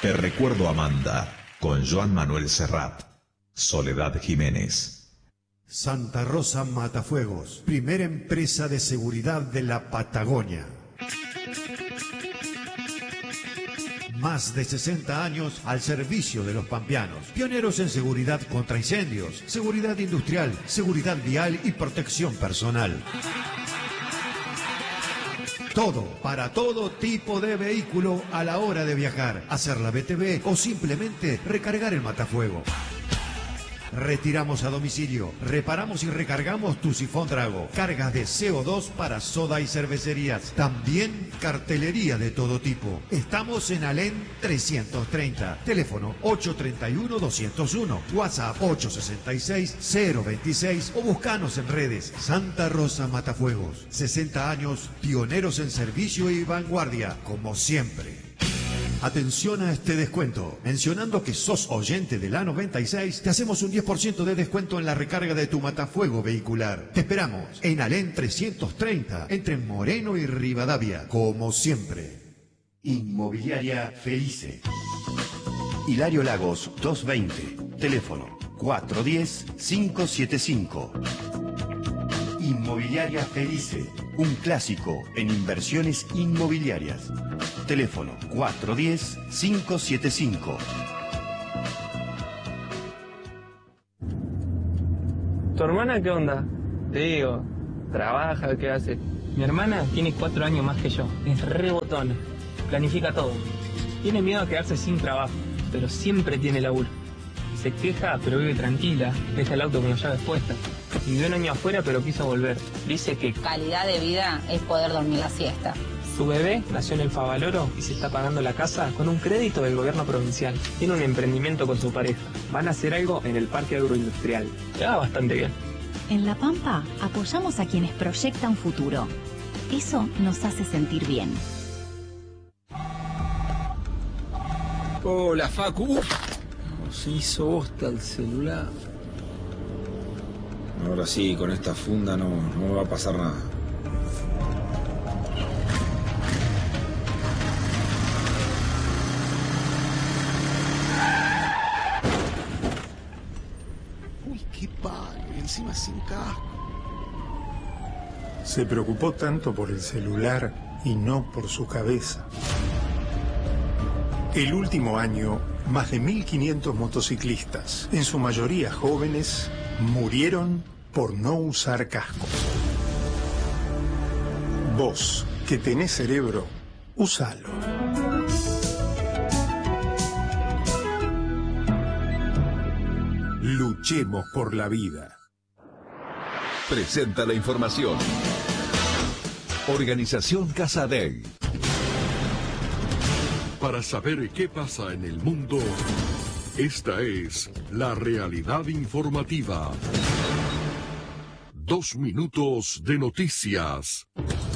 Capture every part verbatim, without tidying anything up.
Te recuerdo Amanda, con Joan Manuel Serrat, Soledad Jiménez. Santa Rosa Matafuegos, primera empresa de seguridad de la Patagonia. Más de sesenta años al servicio de los pampeanos. Pioneros en seguridad contra incendios, seguridad industrial, seguridad vial y protección personal. Todo, para todo tipo de vehículo a la hora de viajar, hacer la B T V o simplemente recargar el matafuego. Retiramos a domicilio, reparamos y recargamos tu sifón Drago, cargas de C O dos para soda y cervecerías, también cartelería de todo tipo. Estamos en Alén trescientos treinta, teléfono ocho tres uno, dos cero uno, WhatsApp ocho seis seis, cero veintiséis o buscanos en redes. Santa Rosa Matafuegos, sesenta años, pioneros en servicio y vanguardia, como siempre. Atención a este descuento. Mencionando que sos oyente de la noventa y seis, te hacemos un diez por ciento de descuento en la recarga de tu matafuego vehicular. Te esperamos en Alén trescientos treinta, entre Moreno y Rivadavia, como siempre. Inmobiliaria Felice. Hilario Lagos doscientos veinte, teléfono cuatro uno cero, cinco siete cinco. Inmobiliaria Felice, un clásico en inversiones inmobiliarias. Teléfono cuatro uno cero, cinco siete cinco. ¿Tu hermana qué onda? Te digo, ¿trabaja? ¿Qué hace? Mi hermana tiene cuatro años más que yo. Es re botona. Planifica todo. Tiene miedo a quedarse sin trabajo, pero siempre tiene laburo. Se queja, pero vive tranquila. Deja el auto con las llaves puestas. Vivió un año afuera, pero quiso volver. Dice que calidad de vida es poder dormir la siesta. Su bebé nació en el Favaloro y se está pagando la casa con un crédito del gobierno provincial. Tiene un emprendimiento con su pareja. Van a hacer algo en el parque agroindustrial. Le va bastante bien. En La Pampa apoyamos a quienes proyectan futuro. Eso nos hace sentir bien. Hola, Facu. Uf, se hizo bosta el celular. Ahora sí, con esta funda no, no me va a pasar nada. Uy, qué palo, encima sin casco. Se preocupó tanto por el celular y no por su cabeza. El último año, más de mil quinientos motociclistas, en su mayoría jóvenes, murieron por no usar cascos. Vos, que tenés cerebro, úsalo. Luchemos por la vida. Presenta la información. Organización Casadeg. Para saber qué pasa en el mundo, esta es la realidad informativa. Dos minutos de noticias.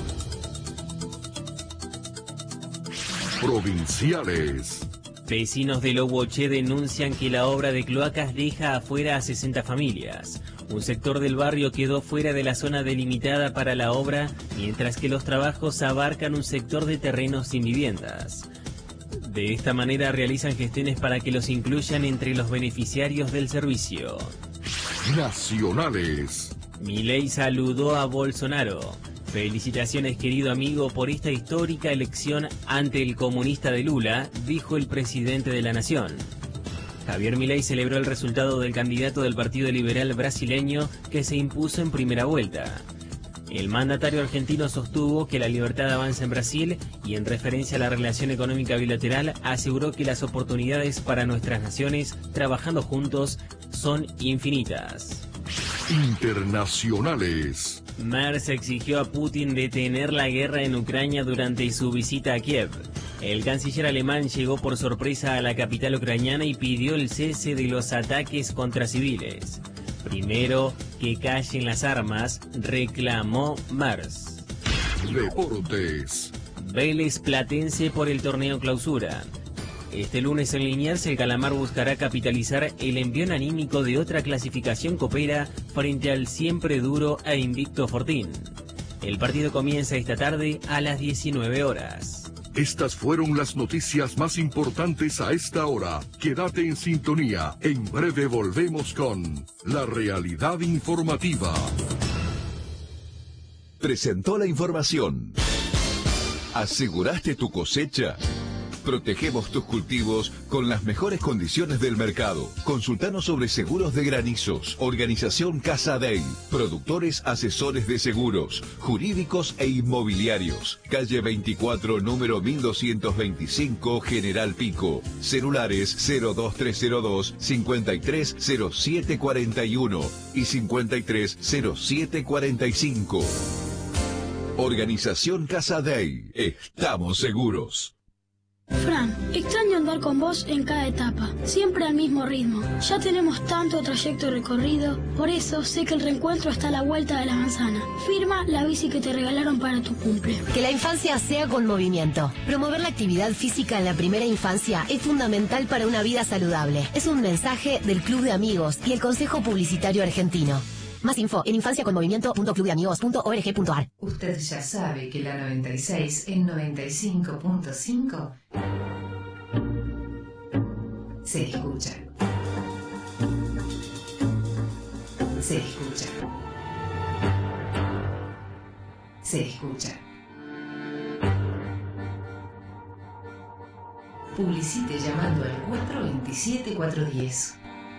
Provinciales. Vecinos de Loboché denuncian que la obra de cloacas deja afuera a sesenta familias. Un sector del barrio quedó fuera de la zona delimitada para la obra, mientras que los trabajos abarcan un sector de terrenos sin viviendas. De esta manera realizan gestiones para que los incluyan entre los beneficiarios del servicio. Nacionales. Milei saludó a Bolsonaro. Felicitaciones, querido amigo, por esta histórica elección ante el comunista de Lula, dijo el presidente de la nación. Javier Milei celebró el resultado del candidato del Partido Liberal brasileño que se impuso en primera vuelta. El mandatario argentino sostuvo que la libertad avanza en Brasil y, en referencia a la relación económica bilateral, aseguró que las oportunidades para nuestras naciones, trabajando juntos, son infinitas. Internacionales. Merz exigió a Putin detener la guerra en Ucrania durante su visita a Kiev. El canciller alemán llegó por sorpresa a la capital ucraniana y pidió el cese de los ataques contra civiles. Primero, que callen las armas, reclamó Merz. Deportes. Vélez Platense por el torneo Clausura. Este lunes en Liniers el Calamar buscará capitalizar el envión anímico de otra clasificación copera frente al siempre duro e invicto Fortín. El partido comienza esta tarde a las diecinueve horas. Estas fueron las noticias más importantes a esta hora. Quédate en sintonía. En breve volvemos con La Realidad Informativa. Presentó la información. ¿Aseguraste tu cosecha? Protegemos tus cultivos con las mejores condiciones del mercado. Consultanos sobre seguros de granizos. Organización Casa Day. Productores asesores de seguros, jurídicos e inmobiliarios. Calle veinticuatro, número mil doscientos veinticinco, General Pico. Celulares cero dos tres cero dos, cincuenta y tres cero siete cuarenta y uno y cincuenta y tres cero siete cuarenta y cinco. Organización Casa Day. Estamos seguros. Fran, extraño andar con vos en cada etapa, siempre al mismo ritmo. Ya tenemos tanto trayecto recorrido, por eso sé que el reencuentro está a la vuelta de la manzana. Firma la bici que te regalaron para tu cumple. Que la infancia sea con movimiento. Promover la actividad física en la primera infancia es fundamental para una vida saludable. Es un mensaje del Club de Amigos y el Consejo Publicitario Argentino. Más info en infancia con movimiento punto club de amigos punto org punto ar. Usted ya sabe que la noventa y seis en noventa y cinco punto cinco se escucha. Se escucha. Se escucha. Publicite llamando al cuatro dos siete cuatro uno cero.